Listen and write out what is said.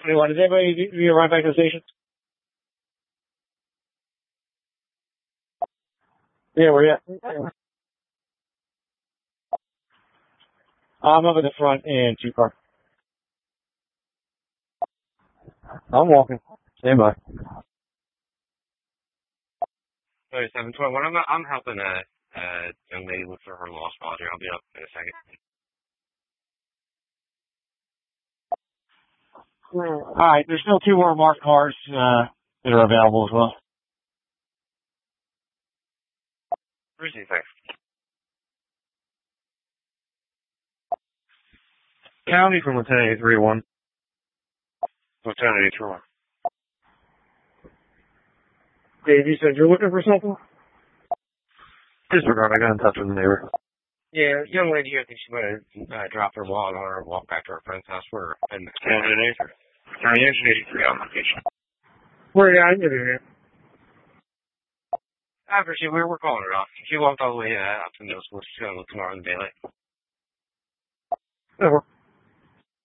1021. Is anybody need to run back to the station? Yeah, where you at? I'm up in the front in 2 car. I'm walking. Stand by. 3721. I'm helping a young lady look for her lost father. I'll be up in a second. All right, there's still 2 more marked cars that are available as well. Appreciate thanks. County from Lieutenant 831. Lieutenant 831. Dave, you said you're looking for something? Disregard, I got in touch with the neighbor. Yeah, young lady here, I think she might have dropped her wallet on her walk back to her friend's house for her. And County 83 on location. Where are you at? Here. I appreciate we're calling her off. She walked all the way up to middle school. She's going to look tomorrow in the daylight. Over.